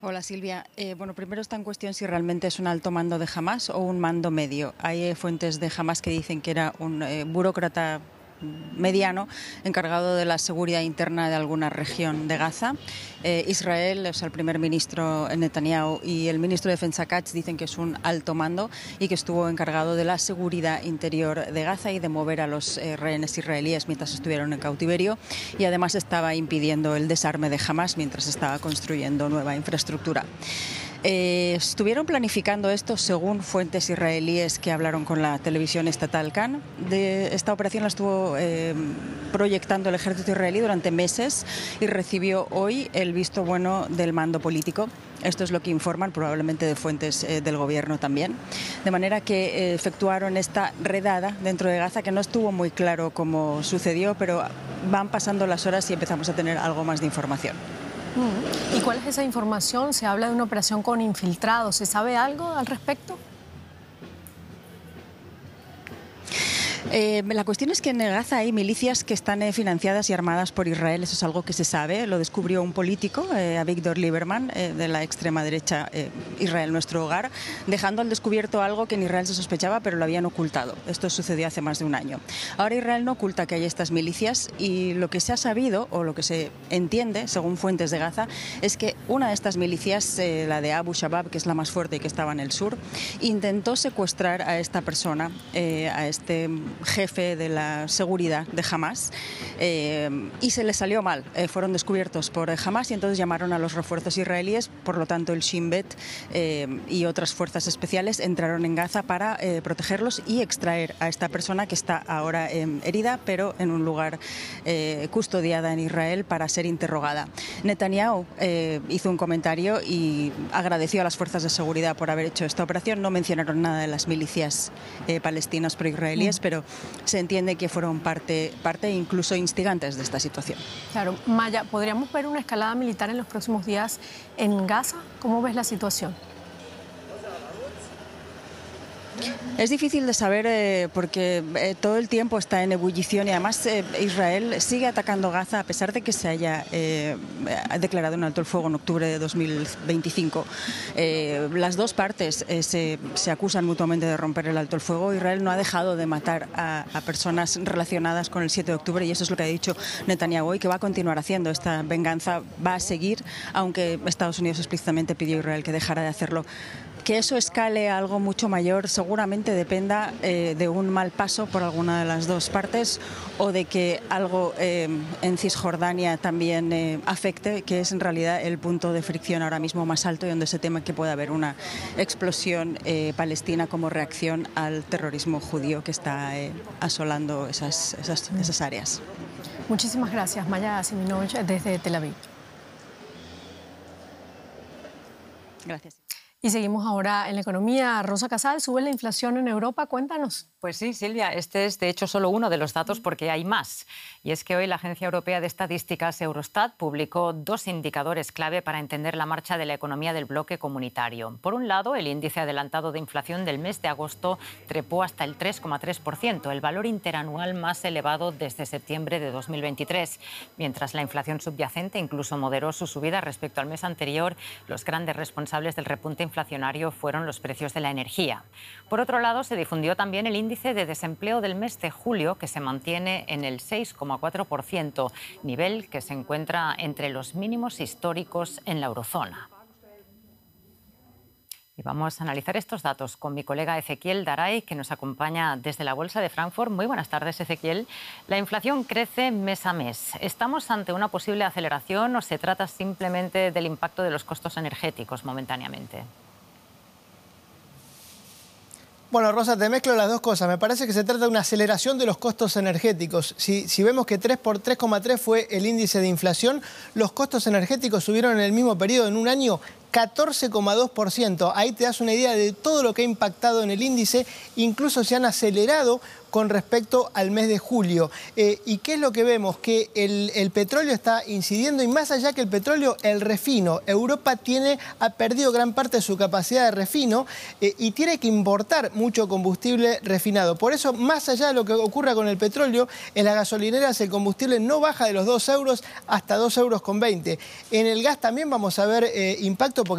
Hola Silvia. Bueno, primero está en cuestión si realmente es un alto mando de Hamás o un mando medio. Hay fuentes de Hamás que dicen que era un burócrata mediano encargado de la seguridad interna de alguna región de Gaza. Israel, o sea, el primer ministro Netanyahu y el ministro de Defensa Katz dicen que es un alto mando y que estuvo encargado de la seguridad interior de Gaza y de mover a los rehenes israelíes mientras estuvieron en cautiverio, y además estaba impidiendo el desarme de Hamás mientras estaba construyendo nueva infraestructura. Estuvieron planificando esto, según fuentes israelíes que hablaron con la televisión estatal Kan. Esta operación la estuvo proyectando el ejército israelí durante meses y recibió hoy el visto bueno del mando político. Esto es lo que informan, probablemente de fuentes del gobierno también. De manera que efectuaron esta redada dentro de Gaza, que no estuvo muy claro cómo sucedió, pero van pasando las horas y empezamos a tener algo más de información. ¿Y cuál es esa información? ¿Se habla de una operación con infiltrados? ¿Se sabe algo al respecto? La cuestión es que en Gaza hay milicias que están financiadas y armadas por Israel. Eso es algo que se sabe. Lo descubrió un político, Avigdor Lieberman, de la extrema derecha Israel Nuestro Hogar, dejando al descubierto algo que en Israel se sospechaba, pero lo habían ocultado. Esto sucedió hace más de un año. Ahora Israel no oculta que hay estas milicias, y lo que se ha sabido, o lo que se entiende, según fuentes de Gaza, es que una de estas milicias, la de Abu Shabab, que es la más fuerte y que estaba en el sur, intentó secuestrar a esta persona, a este jefe de la seguridad de Hamás, y se les salió mal. Fueron descubiertos por Hamás y entonces llamaron a los refuerzos israelíes. Por lo tanto, el Shin Bet y otras fuerzas especiales entraron en Gaza para protegerlos y extraer a esta persona, que está ahora herida, pero en un lugar custodiada en Israel para ser interrogada. Netanyahu hizo un comentario y agradeció a las fuerzas de seguridad por haber hecho esta operación. No mencionaron nada de las milicias palestinas pro-israelíes, pero se entiende que fueron parte incluso instigantes de esta situación. Claro. Maya, ¿podríamos ver una escalada militar en los próximos días en Gaza? ¿Cómo ves la situación? Es difícil de saber porque todo el tiempo está en ebullición, y además Israel sigue atacando Gaza a pesar de que se haya declarado un alto el fuego en octubre de 2025. Las dos partes se acusan mutuamente de romper el alto el fuego. Israel no ha dejado de matar a personas relacionadas con el 7 de octubre, y eso es lo que ha dicho Netanyahu hoy, que va a continuar haciendo. Esta venganza va a seguir, aunque Estados Unidos explícitamente pidió a Israel que dejara de hacerlo. Que eso escale a algo mucho mayor seguramente dependa de un mal paso por alguna de las dos partes, o de que algo en Cisjordania también afecte, que es en realidad el punto de fricción ahora mismo más alto y donde se teme que pueda haber una explosión palestina como reacción al terrorismo judío que está asolando esas áreas. Muchísimas gracias, Maya Siminovich, desde Tel Aviv. Gracias. Y seguimos ahora en la economía. Rosa Casal, ¿sube la inflación en Europa? Cuéntanos. Pues sí, Silvia, este es de hecho solo uno de los datos, porque hay más. Y es que hoy la Agencia Europea de Estadísticas, Eurostat, publicó dos indicadores clave para entender la marcha de la economía del bloque comunitario. Por un lado, el índice adelantado de inflación del mes de agosto trepó hasta el 3,3%, el valor interanual más elevado desde septiembre de 2023. Mientras la inflación subyacente incluso moderó su subida respecto al mes anterior, los grandes responsables del repunte inflacionario fueron los precios de la energía. Por otro lado, se difundió también el índice de desempleo del mes de julio, que se mantiene en el 6,4%, nivel que se encuentra entre los mínimos históricos en la eurozona. Y vamos a analizar estos datos con mi colega Ezequiel Daray, que nos acompaña desde la Bolsa de Frankfurt. Muy buenas tardes, Ezequiel. La inflación crece mes a mes. ¿Estamos ante una posible aceleración o se trata simplemente del impacto de los costos energéticos momentáneamente? Bueno, Rosa, te mezclo las dos cosas. Me parece que se trata de una aceleración de los costos energéticos. Si vemos que 3,3 fue el índice de inflación, los costos energéticos subieron en el mismo periodo, en un año, 14,2%. Ahí te das una idea de todo lo que ha impactado en el índice. Incluso se han acelerado con respecto al mes de julio. ¿Y qué es lo que vemos? Que el petróleo está incidiendo, y más allá que el petróleo, el refino. Europa ha perdido gran parte de su capacidad de refino y tiene que importar mucho combustible refinado. Por eso, más allá de lo que ocurra con el petróleo, en las gasolineras el combustible no baja de los 2 euros hasta 2,20 euros. En el gas también vamos a ver impacto, porque